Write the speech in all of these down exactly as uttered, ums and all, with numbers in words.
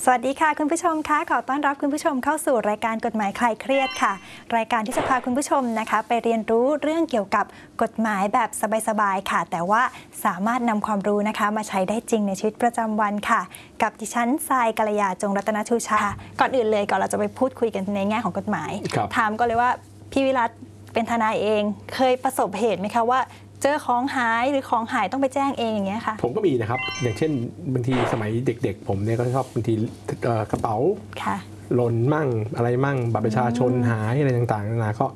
สวัสดีค่ะคุณผู้ชมคะขอต้อนรับคุณผู้ชมเข้าสู่รายการกฎหมายคลายเครียดค่ะรายการที่จะพาคุณผู้ชมนะคะไปเรียนรู้เรื่องเกี่ยวกับกฎหมายแบบสบายๆค่ะแต่ว่าสามารถนำความรู้นะคะมาใช้ได้จริงในชีวิตประจำวันค่ะกับดิฉันทรายกัลยาจงรัตนชูชาก่อนอื่นเลยก่อนเราจะไปพูดคุยกันในแง่ของกฎหมายถามก็เลยว่าพี่วิรัตเป็นทนายเองเคยประสบเหตุไหมคะว่าเจอของหายหรือของหายต้องไปแจ้งเองอย่างเงี้ยค่ะผมก็มีนะครับอย่างเช่นบางทีสมัยเด็กๆผมเนี่ยก็ชอบบางทีกระเป๋าหล่นมั่งอะไรมั่งบัตรประชาชนหายอะไรต่างๆนานาก็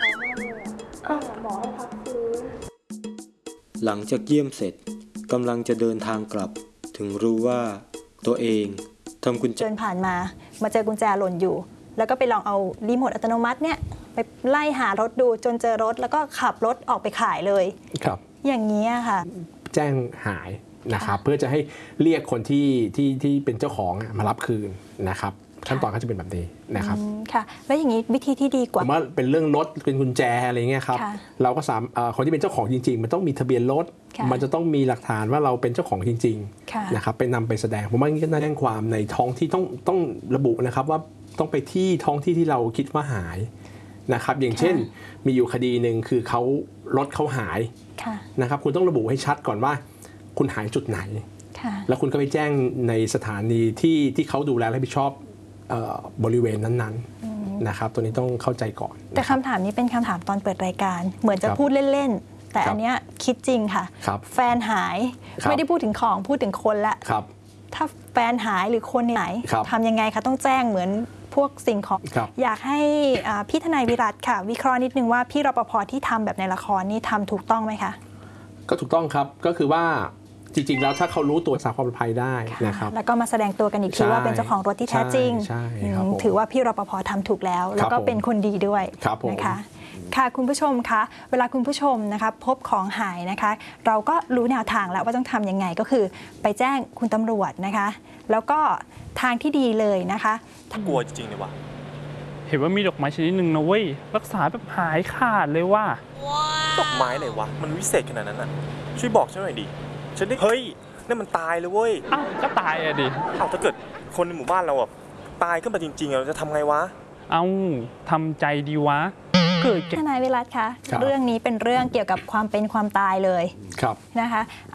หลังจากเยี่ยมเสร็จกำลังจะเดินทางกลับถึงรู้ว่าตัวเองทำกุญแจเดินผ่านมามาเจอกุญแจหล่นอยู่แล้วก็ไปลองเอารีโมทอัตโนมัติเนี่ยไปไล่หารถดูจนเจอรถแล้วก็ขับรถออกไปขายเลยครับอย่างนี้ค่ะแจ้งหายนะครับเพื่อจะให้เรียกคนที่ที่ที่เป็นเจ้าของมารับคืนนะครับขั้นตอนก็จะเป็นแบบนี้นะครับค่ะแล้วอย่างนี้วิธีที่ดีกว่าผมว่าเป็นเรื่องรถเป็นกุญแจอะไรเงี้ยครับเราก็สามคนที่เป็นเจ้าของจริงๆมันต้องมีทะเบียนรถมันจะต้องมีหลักฐานว่าเราเป็นเจ้าของจริงๆนะครับไปนำไปแสดงผมว่านี่ก็น่าแจ้งความในท้องที่ต้องต้องระบุนะครับว่าต้องไปที่ท้องที่ที่เราคิดว่าหายนะครับอย่างเช่นมีอยู่คดีหนึ่งคือเขารถเขาหายนะครับคุณต้องระบุให้ชัดก่อนว่าคุณหายจุดไหนแล้วคุณก็ไปแจ้งในสถานีที่ที่เขาดูแลและรับผิดชอบบริเวณนั้นๆนะครับตัวนี้ต้องเข้าใจก่อนแต่คำถามนี้เป็นคำถามตอนเปิดรายการเหมือนจะพูดเล่นๆแต่อันเนี้ยคิดจริงค่ะแฟนหายไม่ได้พูดถึงของพูดถึงคนละถ้าแฟนหายหรือคนไหนทำยังไงคะต้องแจ้งเหมือนพวกสิ่งของอยากให้พี่ทนายวิรัตค่ะวิเคราะห์นิดนึงว่าพี่รปภที่ทำแบบในละครนี่ทำถูกต้องไหมคะก็ถูกต้องครับก็คือว่าจริงๆแล้วถ้าเขารู้ตัวสาความปลอดภัยได้นะครับแล้วก็มาแสดงตัวกันอีกทีว่าเป็นเจ้าของรถที่แท้จริงถือว่าพี่รปภทำถูกแล้วแล้วก็เป็นคนดีด้วยนะคะค่ะคุณผู้ชมคะเวลาคุณผู้ชมนะคะพบของหายนะคะเราก็รู้แนวทางแล้วว่าต้องทำยังไงก็คือไปแจ้งคุณตำรวจนะคะแล้วก็ทางที่ดีเลยนะคะกลัวจริงๆเลยวะเห็นว่ามีดอกไม้ชนิดหนึ่งนะเว้ยรักษาแบบหายขาดเลยว่าดอกไม้ไหนวะมันวิเศษขนาดนั้นอ่ะช่วยบอกฉันหน่อยดิฉันได้เฮ้ยนั่นมันตายเลยเว้ยอ้าวก็ตายอะดิอ้าวถ้าเกิดคนในหมู่บ้านเราแบบตายขึ้นมาจริงๆเราจะทำไงวะเอ้าทำใจดีวะเกิดทนายวิรัตคะเรื่องนี้เป็นเรื่องเกี่ยวกับความเป็นความตายเลยนะคะ